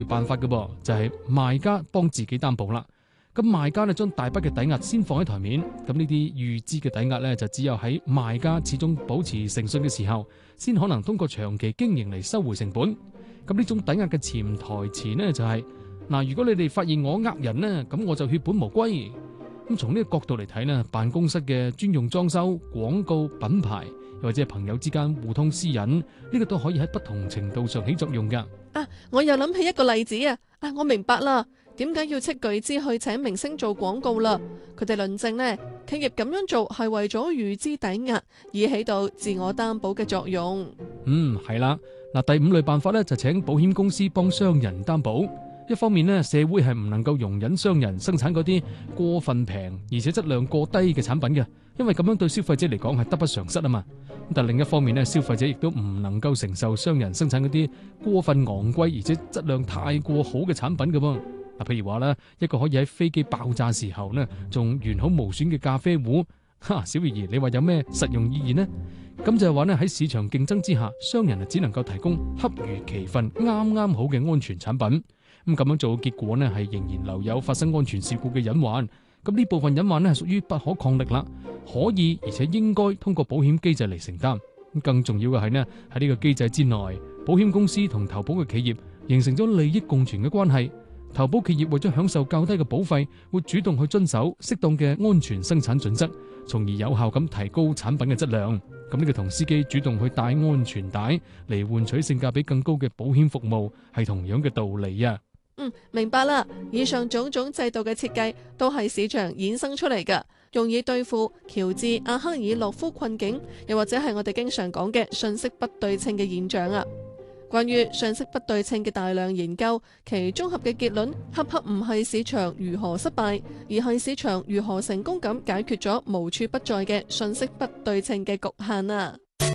辦法嘅噃，就係賣家幫自己擔保啦。咁賣家咧將大筆嘅抵押先放喺台面，咁呢啲預支嘅抵押咧就只有喺賣家始終保持誠信嘅時候，先可能通過長期經營嚟收回成本。咁呢種抵押嘅潛台詞呢，就係嗱，如果你哋發現我呃人呢，咁我就血本無歸。咁從呢個角度嚟睇呢，辦公室嘅專用裝修、廣告、品牌，又或者係朋友之間互通私隱，呢個都可以喺不同程度上起作用噶。 我又諗起一個例子我明白啦，點解要斥巨資去請明星做廣告啦？佢哋論證呢，企業咁樣做係為咗預支抵押，以起到自我擔保嘅作用。 係啦。嗱，第五類辦法咧就請保險公司幫商人擔保。一方面呢，社會係唔能夠容忍商人生產嗰啲過分平而且質量過低嘅產品嘅，因為咁樣對消費者嚟講係得不償失啊嘛。但另一方面呢，消費者亦都唔能夠承受商人生產嗰啲過分昂貴而且質量太過好嘅產品嘅噃。嗱，譬如話咧，一個可以喺飛機爆炸時候呢仲完好無損嘅咖啡壺，小儀儀，你話有咩實用意義呢？咁就係話呢，喺市場競爭之下，商人只能夠提供恰如其分、啱啱好嘅安全產品。咁樣做嘅結果呢，係仍然留有發生安全事故嘅隱患。咁呢部分隱患呢，係屬於不可抗力啦，可以而且應該通過保險機制嚟承擔。更重要嘅係呢，喺呢個機制之內，保險公司同投保嘅企業形成咗利益共存嘅關係。投保企業為咗享受較低嘅保費，會主動去遵守適當嘅安全生產準則，從而有效咁提高產品嘅質量。咁呢個同司機主動去帶安全帶嚟換取性價比更高嘅保險服務係同樣嘅道理啊。 明白啦。以上種種制度嘅設計都係市場衍生出嚟㗎，用以對付喬治阿克爾洛夫困境，又或者係我哋經常講嘅信息不對稱嘅現象啊。關於信息不對稱嘅大量研究，其綜合嘅結論恰恰唔係市場如何失敗，而係市場如何成功咁解決咗無處不在嘅信息不對稱嘅局限啊。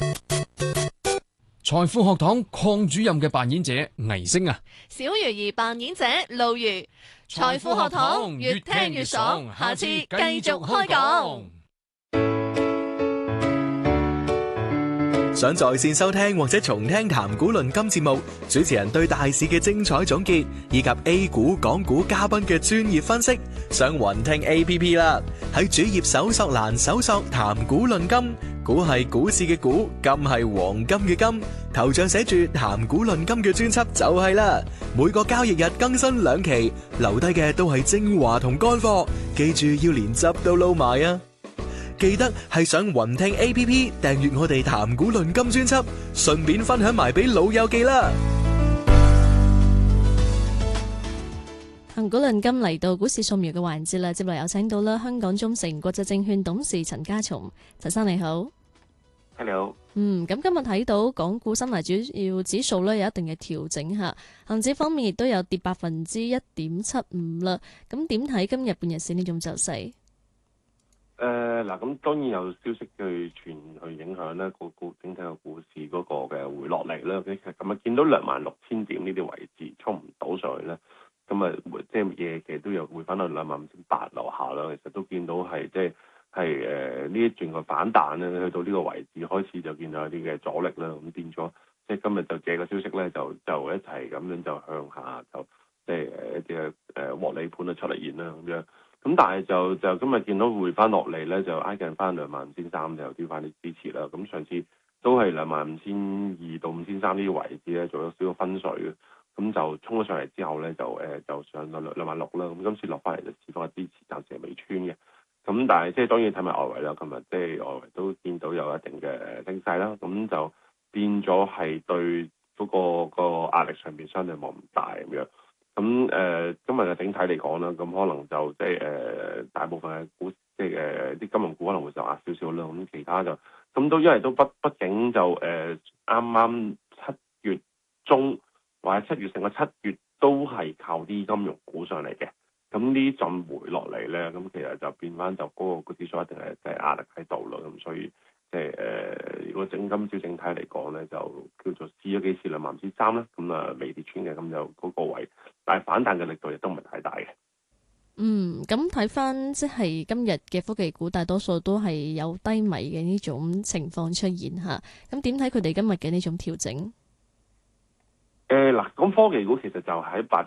財富學堂鄺主任嘅扮演者倪星啊， 小魚兒扮演者露如。財富學堂越聽越爽，下次繼續開講。 想在線收聽或者重聽談股論金節目，主持人對大市嘅精彩總結，以及 A 股、港股嘉賓嘅專業分析，上雲聽 APP 啦。喺主頁搜索欄搜索談股論金，股係股市嘅股，金係黃金嘅金，頭像寫住談股論金嘅專輯就係啦。每個交易日更新2期，留低嘅都係精華同乾貨，記住要連汁都撈埋啊！記得係上雲聽 APP 訂閱我哋談股論金專輯，順便分享埋俾老友記啦。 談股論金嚟到股市掃描嘅環節啦，接落有請到啦香港中誠國際證券董事陳家松，陳生你好。 Hello。 咁今日睇到港股三大主要指數咧有一定嘅調整吓，恒指方面亦都有跌1.75%啦。咁點睇今日半日線呢種走勢？ 咁當然有消息去影響咧個整體個股市嗰個嘅回落嚟啦。其實咁啊，見到26,000點呢啲位置衝唔到上去咧，咁啊即係夜期都有回翻到25,800樓下啦。其實都見到係即係呢一轉個反彈咧，去到呢個位置開始就見到一啲嘅阻力啦。咁變咗即係今日就借個消息咧，就一齊咁樣就向下就即係一啲嘅獲利盤就出嚟現啦咁樣。咁但係就今日見到回翻落嚟咧，就挨近翻25,300就調翻啲支持啦。咁上次都係25,200到5,300呢啲位置咧，做咗少少分水嘅。咁就衝咗上嚟之後咧，就上到26,000啦。咁今次落翻嚟就試翻個支持，暫時係未穿嘅。咁但係即係當然睇埋外圍啦。琴日即係外圍都見到有一定嘅升勢啦。咁就變咗係對嗰個壓力上面相對冇咁大咁樣。咁今日嘅整體嚟講啦，咁可能就即係大部分嘅股，即係啲金融股可能會受壓少少啦。咁其他就咁都因為都畢竟就啱啱7月中或者7月成個7月都係靠啲金融股上嚟嘅。咁呢陣回落嚟咧，咁其實就變翻就嗰個指數一定係即係壓力喺度咯。咁所以即係如果今朝整體嚟講咧，就叫做試咗幾次25,300啦，咁啊未跌穿嘅，咁就嗰個位，但係反彈嘅力度亦都唔係太大嘅。 咁睇翻即係今日嘅科技股，大多數都係有低迷嘅呢種情況出現吓。咁點睇佢哋今日嘅呢種調整？ 嗱，咁科技股其實就喺8